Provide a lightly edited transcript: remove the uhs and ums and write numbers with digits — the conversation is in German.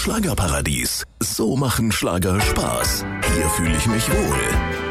Schlagerparadies. So machen Schlager Spaß. Hier fühle ich mich wohl.